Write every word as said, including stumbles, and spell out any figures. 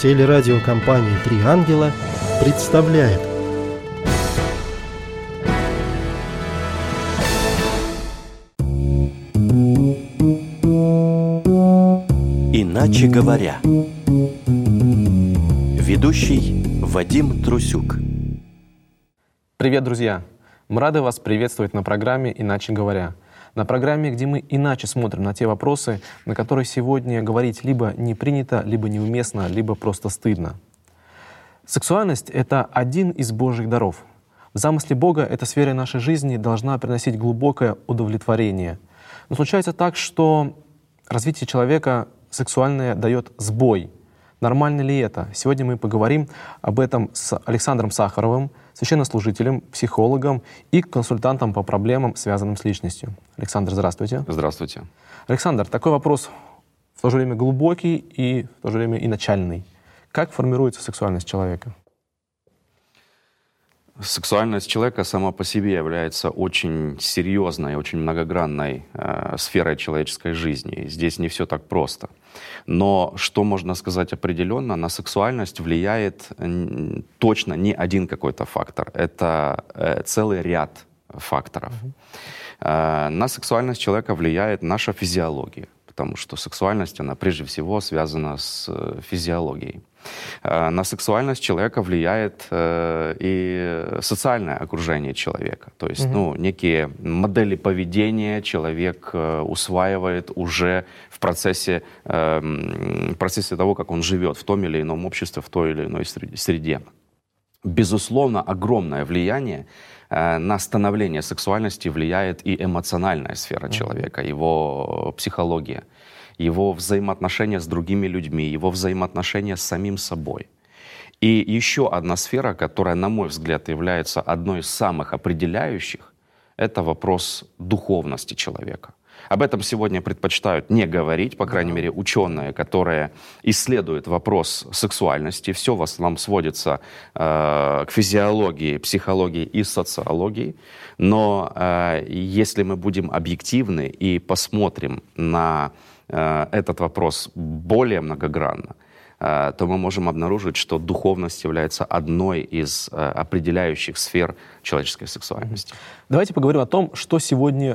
Телерадиокомпания «Три ангела» представляет. Иначе говоря. Ведущий Вадим Трусюк. Привет, друзья! Мы рады вас приветствовать на программе «Иначе говоря». На программе, где мы иначе смотрим на те вопросы, на которые сегодня говорить либо не принято, либо неуместно, либо просто стыдно. Сексуальность — это один из Божьих даров. В замысле Бога эта сфера нашей жизни должна приносить глубокое удовлетворение. Но случается так, что развитие человека сексуальное дает сбой. Нормально ли это? Сегодня мы поговорим об этом с Александром Сахаровым, священнослужителем, психологом и консультантом по проблемам, связанным с личностью. Александр, здравствуйте. Здравствуйте. Александр, такой вопрос в то же время глубокий и в то же время и начальный. Как формируется сексуальность человека? Сексуальность человека сама по себе является очень серьезной, очень многогранной э, сферой человеческой жизни. Здесь не все так просто. Но что можно сказать определенно, на сексуальность влияет э, точно не один какой-то фактор. Это э, целый ряд факторов. Mm-hmm. Э, на сексуальность человека влияет наша физиология, потому что сексуальность, она прежде всего связана с э, физиологией. На сексуальность человека влияет э, и социальное окружение человека. То есть, mm-hmm. ну, некие модели поведения человек э, усваивает уже в процессе, э, в процессе того, как он живет в том или ином обществе, в той или иной среде. Безусловно, огромное влияние э, на становление сексуальности влияет и эмоциональная сфера mm-hmm. человека, его психология, его взаимоотношения с другими людьми, его взаимоотношения с самим собой. И еще одна сфера, которая, на мой взгляд, является одной из самых определяющих, это вопрос духовности человека. Об этом сегодня предпочитают не говорить, по крайней мере, ученые, которые исследуют вопрос сексуальности. Все в основном сводится э, к физиологии, психологии и социологии. Но э, если мы будем объективны и посмотрим на этот вопрос более многогранно, то мы можем обнаружить, что духовность является одной из определяющих сфер человеческой сексуальности. Давайте поговорим о том, что сегодня